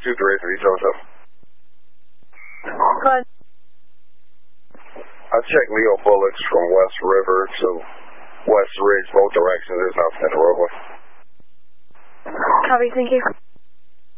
233 Joseph. Go ahead. I checked Leo bullets from West River to West Ridge, both directions. There's nothing in the roadway. Copy, thank you.